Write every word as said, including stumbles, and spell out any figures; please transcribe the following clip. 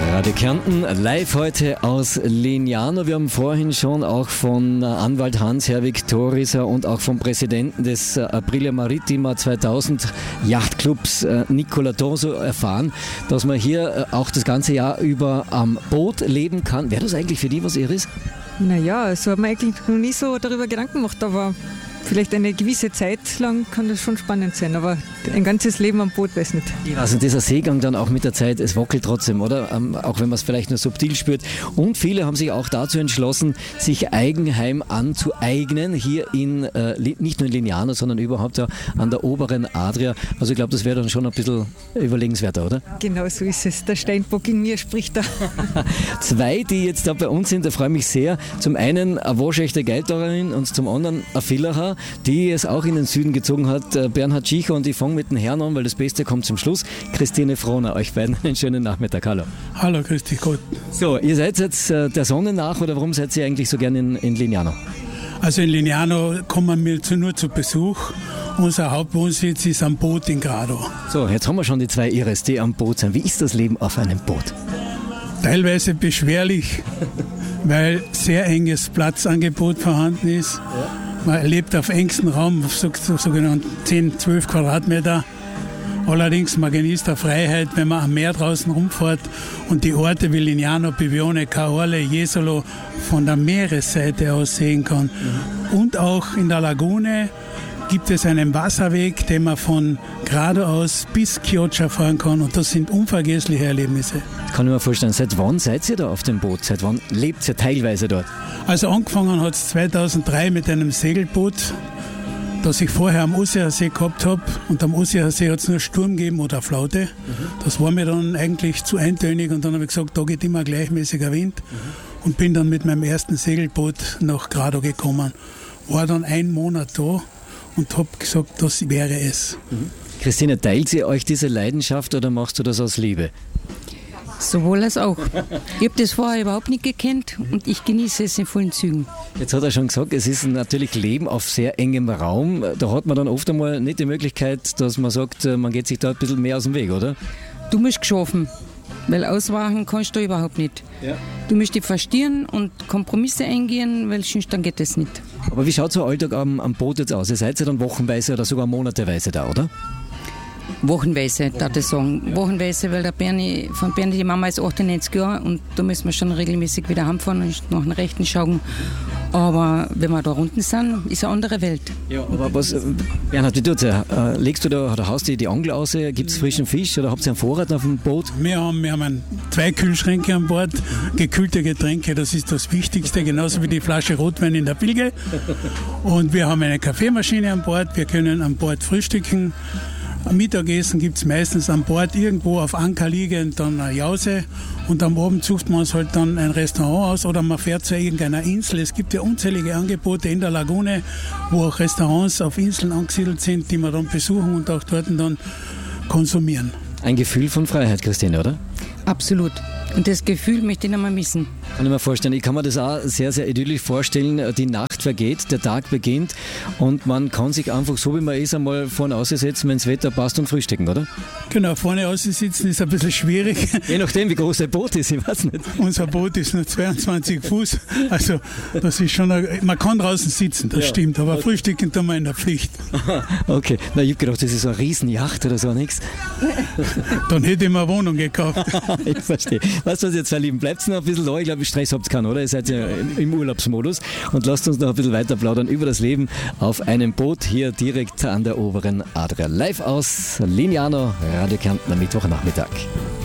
Radio Kärnten, live heute aus Lignano. Wir haben vorhin schon auch von Anwalt Hans-Herwig Thoriser und auch vom Präsidenten des Aprilia Maritima zweitausend Yachtclubs Nicola Toso erfahren, dass man hier auch das ganze Jahr über am Boot leben kann. Wäre das eigentlich für die was Ihres? Naja, so hat man eigentlich noch nie so darüber Gedanken gemacht, aber vielleicht eine gewisse Zeit lang kann das schon spannend sein, aber ein ganzes Leben am Boot weiß nicht. Ja, also dieser Seegang dann auch mit der Zeit, es wackelt trotzdem, oder? Ähm, auch wenn man es vielleicht nur subtil spürt. Und viele haben sich auch dazu entschlossen, sich Eigenheim anzueignen, hier in, äh, nicht nur in Lignano, sondern überhaupt ja an der oberen Adria. Also ich glaube, das wäre dann schon ein bisschen überlegenswerter, oder? Genau so ist es. Der Steinbock in mir spricht da. Zwei, die jetzt da bei uns sind, da freue ich mich sehr. Zum einen eine waschechte Geldauerin und zum anderen eine Villacher, die es auch in den Süden gezogen hat, Bernhard Schicher, und ich fange mit den Herren an, weil das Beste kommt zum Schluss. Christine Frohner, euch beiden einen schönen Nachmittag. Hallo. Hallo, grüß dich Gott. So, ihr seid jetzt der Sonne nach, oder warum seid ihr eigentlich so gerne in, in Lignano? Also in Lignano kommen wir zu, nur zu Besuch. Unser Hauptwohnsitz ist am Boot in Grado. So, jetzt haben wir schon die zwei Ihres, die am Boot sind. Wie ist das Leben auf einem Boot? Teilweise beschwerlich, weil sehr enges Platzangebot vorhanden ist. Ja. Man lebt auf engstem Raum, so, so, sogenannt zehn, zwölf Quadratmeter. Allerdings, man genießt der Freiheit, wenn man am Meer draußen rumfährt und die Orte wie Lignano, Bivione, Caorle, Jesolo von der Meeresseite aus sehen kann. Mhm. Und auch in der Lagune gibt es einen Wasserweg, den man von Grado aus bis Chioggia fahren kann, und das sind unvergessliche Erlebnisse. Das kann ich mir vorstellen. Seit wann seid ihr da auf dem Boot? Seit wann lebt ihr teilweise dort? Also angefangen hat es zweitausenddrei mit einem Segelboot, das ich vorher am Osseersee gehabt habe, und am Osseersee hat es nur Sturm gegeben oder Flaute. Mhm. Das war mir dann eigentlich zu eintönig, und dann habe ich gesagt, da geht immer gleichmäßiger Wind, mhm. und bin dann mit meinem ersten Segelboot nach Grado gekommen. War dann einen Monat da und habe gesagt, das wäre es. Mhm. Christine, teilt sie euch diese Leidenschaft oder machst du das aus Liebe? Sowohl als auch. Ich habe das vorher überhaupt nicht gekannt und ich genieße es in vollen Zügen. Jetzt hat er schon gesagt, es ist natürlich Leben auf sehr engem Raum. Da hat man dann oft einmal nicht die Möglichkeit, dass man sagt, man geht sich da ein bisschen mehr aus dem Weg, oder? Du musst geschaffen, weil auswachen kannst du überhaupt nicht. Ja. Du musst dich verstehen und Kompromisse eingehen, weil sonst dann geht das nicht. Aber wie schaut so ein Alltag am, am Boot jetzt aus? Ihr seid ja dann wochenweise oder sogar monateweise da, oder? Wochenweise, darf ich sagen. Wochenweise, weil der Berni, von Berni, die Mama ist achtundneunzig Jahre und da müssen wir schon regelmäßig wieder heimfahren und nach dem Rechten schauen. Aber wenn wir da unten sind, ist eine andere Welt. Ja, aber was, Bernhard, wie tut's? Äh, legst du da oder haust du die Angel aus? Gibt es frischen Fisch oder habt ihr einen Vorrat auf dem Boot? Wir haben, wir haben zwei Kühlschränke an Bord, gekühlte Getränke, das ist das Wichtigste, genauso wie die Flasche Rotwein in der Pilge. Und wir haben eine Kaffeemaschine an Bord, wir können an Bord frühstücken. Am Mittagessen gibt es meistens an Bord irgendwo auf Anker liegend dann eine Jause, und am Abend sucht man uns halt dann ein Restaurant aus oder man fährt zu irgendeiner Insel. Es gibt ja unzählige Angebote in der Lagune, wo auch Restaurants auf Inseln angesiedelt sind, die wir dann besuchen und auch dort dann konsumieren. Ein Gefühl von Freiheit, Christine, oder? Absolut. Und das Gefühl möchte ich nicht mehr missen. Kann ich mir vorstellen. Ich kann mir das auch sehr, sehr idyllisch vorstellen. Die Nacht vergeht, der Tag beginnt und man kann sich einfach so, wie man ist, einmal vorne aussetzen, wenn das Wetter passt, und frühstücken, oder? Genau, vorne aussitzen ist ein bisschen schwierig. Je nachdem, wie groß ein Boot ist, ich weiß nicht. Unser Boot ist nur zweiundzwanzig Fuß, also das ist schon, eine, man kann draußen sitzen, das ja, stimmt, aber okay. Frühstücken tun wir in der Pflicht. Okay, na, ich habe gedacht, das ist so eine Riesenjacht oder so, nichts. Dann hätte ich mir eine Wohnung gekauft. Ich verstehe. Weißt du was, jetzt, Lieben, bleibt noch ein bisschen da. Ich glaube, Stress habt ihr keinen, oder? Ihr seid ja im Urlaubsmodus. Und lasst uns noch ein bisschen weiter plaudern über das Leben auf einem Boot hier direkt an der oberen Adria. Live aus Lignano, Radio Kärnten am Mittwochnachmittag.